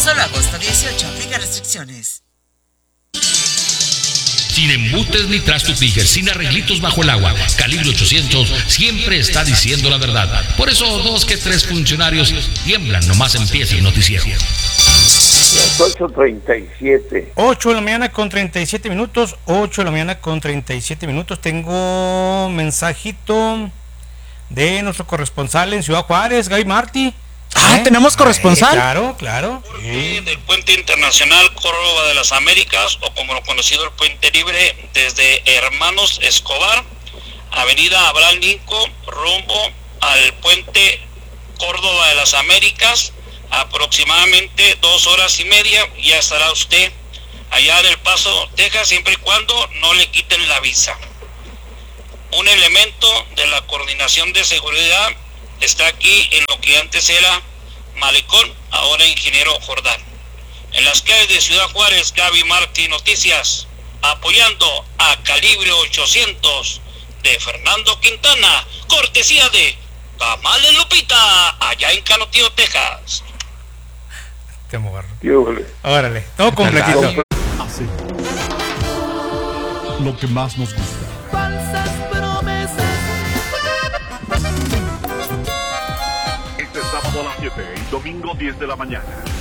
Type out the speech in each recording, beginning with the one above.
Solo agosto 18, aplica restricciones. Sin embutes ni trasto Tiger, sin arreglitos bajo el agua. Calibre 800 siempre está diciendo la verdad. Por eso 2 que 3 funcionarios tiemblan nomás empieza el noticiero. Las 8:37. 8 de la mañana con 37 minutos. 8 de la mañana con 37 minutos. Tengo mensajito de nuestro corresponsal en Ciudad Juárez, Gaby Martí. ¿Tenemos corresponsal? Claro. Del puente internacional Córdoba de las Américas, o como lo conocido el puente libre, desde Hermanos Escobar, avenida Abraham Lincoln, rumbo al puente Córdoba de las Américas, aproximadamente 2 horas y media, ya estará usted allá en El Paso, Texas, siempre y cuando no le quiten la visa. Un elemento de la coordinación de seguridad está aquí en lo que antes era Malecón, ahora Ingeniero Jordán. En las calles de Ciudad Juárez, Gaby Martí Noticias, apoyando a Calibre 800 de Fernando Quintana, cortesía de Tamales Lupita, allá en Canotillo, Texas. Te morro. Órale, todo completito. Así. Lo que más nos gusta. Falsas promesas. Este sábado a las 7 y domingo 10 de la mañana.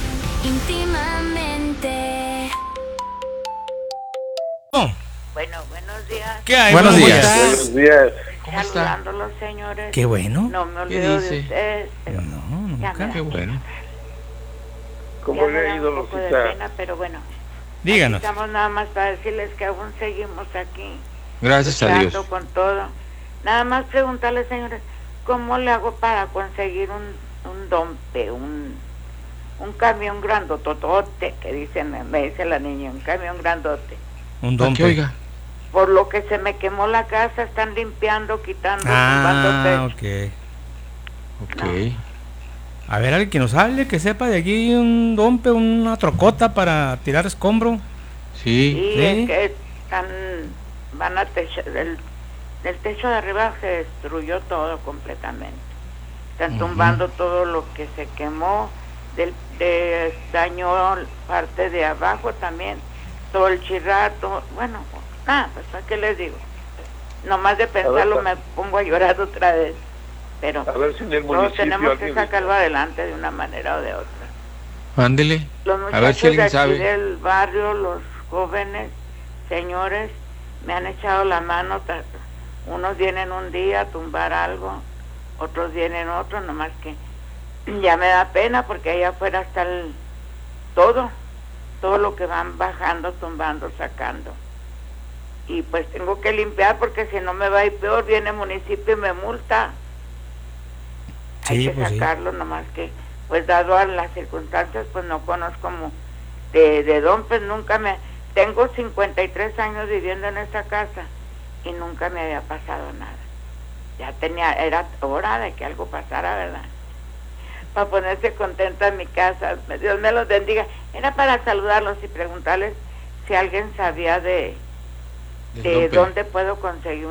Íntimamente. Bueno, buenos días. ¿Qué hay? Buenos días. Buenos días. ¿Cómo está? Saludándolos, señores. Qué bueno. No me olvido dice? de ustedes, pero No, ya nunca. me Qué da bueno. ¿Cómo ya le me ha da ido, un poco de Rosita? pena, pero bueno. Díganos. Estamos nada más para decirles que aún seguimos aquí. Gracias a Dios. luchando con todo. Nada más preguntarles, señores, ¿cómo le hago para conseguir un dompe, un camión grandototote, que me dice la niña, un camión grandote? Un ¿Para don qué, oiga? Por lo que se me quemó la casa, están limpiando, quitando, tumbando techo. Ok. Ok. A ver, alguien que nos hable, que sepa de aquí un dompe, una trocota para tirar escombro. Sí. Y Sí. es que van a del techo de arriba se destruyó todo completamente. Están tumbando todo lo que se quemó, dañó parte de abajo también, todo el chirrato. Bueno, nada, pues ¿para qué les digo? Nomás de pensarlo me pongo a llorar otra vez. Pero A ver si en el todos municipio tenemos que alguien- sacarlo adelante de una manera o de otra. Ándele. Los A ver si muchachos de alguien aquí sabe. del barrio, los jóvenes, señores, me han echado la mano. Unos vienen un día a tumbar algo, otros vienen otro, nomás que ya me da pena porque allá afuera está todo lo que van bajando, tumbando, sacando. Y pues tengo que limpiar porque si no me va a ir peor, viene el municipio y me multa. Hay Sí, que pues sí. sacarlo, nomás que, pues dado a las circunstancias, pues no conozco de dompes, nunca tengo 53 años viviendo en esa casa y nunca me había pasado nada. Era hora de que algo pasara, ¿verdad? Para ponerse contenta en mi casa. Dios me los bendiga. Era para saludarlos y preguntarles si alguien sabía de dónde puedo conseguir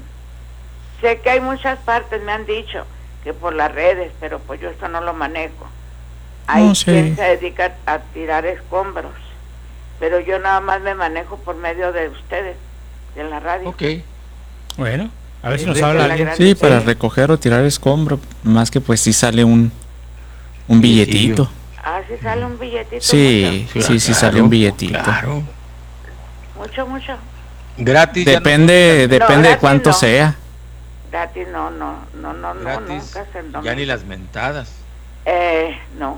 Sé que hay muchas partes, me han dicho, que por las redes, pero pues yo esto no lo manejo. Hay quien se dedica a tirar escombros, pero yo nada más me manejo por medio de ustedes, de la radio. Ok. Bueno, a ver si nos de habla la alguien. gran- Sí, para recoger o tirar escombro, más que pues sí sale un billetito. Ah, sí sale un billetito. Sí, sí sale un billetito. Claro. Mucho. Gratis. ya Depende de gratis cuánto no. sea. Gratis no, gratis, nunca se no ya me- ni las mentadas. No,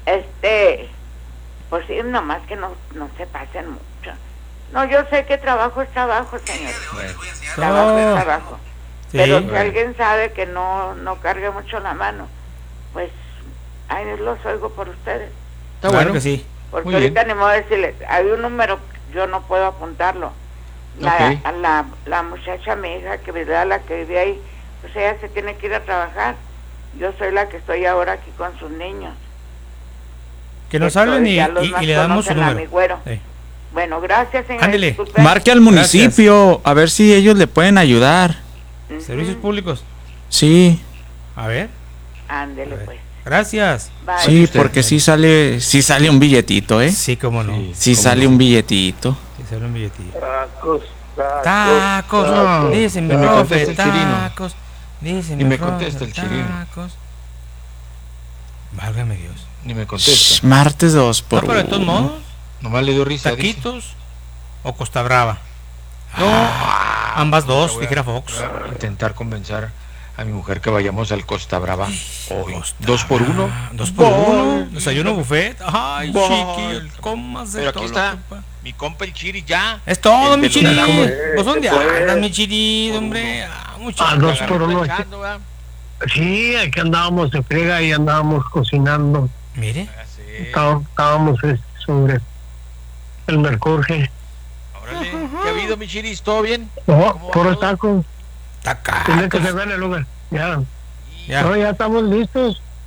pues sí, nomás que no se pasen mucho. No, yo sé que trabajo es trabajo, señor. Bueno. Trabajo Oh. es trabajo. Sí. Pero si Bueno. alguien sabe que no cargue mucho la mano, pues ahí los oigo por ustedes. Está Claro bueno. que sí. Porque Muy ahorita bien. ni modo de decirles, hay un número, yo no puedo apuntarlo. Ok. La muchacha, mi hija, la que vive ahí, pues ella se tiene que ir a trabajar. Yo soy la que estoy ahora aquí con sus niños. Que nos Esto, hablen y ya los más le damos su conocen a número. mi güero. Sí. Bueno, gracias, señor. Ándele. Disculpe. Marque al municipio, a ver si ellos le pueden ayudar. Ujú. Servicios públicos. Sí. A ver. Ándele, A ver. pues. Gracias. Bye. Sí, porque sí sale un billetito, ¿eh? Sí, cómo no. Sí sale un billetito. Sí sale un billetito. Tacos, Tacos. Dice mi profe, contesta el chirino. tacos. Dice Ni mi me profe, contesta el chirino. tacos. Válgame Dios. Ni me contesta. Martes 2 No, por pero de todos 1. modos, Nomás le dio risa. dice. taquitos o Costa Brava. No. Ambas dos, Voy a- dijera Fox. voy a intentar convencer a mi mujer que vayamos al Costa Brava hoy. 2 por 1. 2 por 1. Desayuno buffet. Ay, Bye. chiqui, cómase Pero todo aquí lo está que pueda. mi compa el Chiri ya. Es todo, El mi de chiri. los tacos. Pues dónde Pues. andas, mi chiri, hombre. Muchas Ah, La 2 por agarró 1. planchando, ¿verdad? Sí, aquí andábamos de friega y andábamos cocinando. Mire. Ah, sí. Estábamos sobre el mercurje. Órale. ¿Qué ha habido, mi Chiris? ¿Todo bien? No, ¿Cómo va puros todo? tacos. Tiene que Tacos. se ven el lugar. Ya. Ya. No, ya estamos listos.